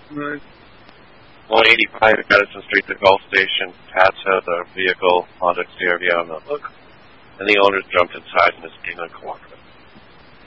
Right. 185 Madison Street, the Gulf Station. Pat has a vehicle, Honda CRV, on the hook, and the owners jumped inside and is being uncooperative.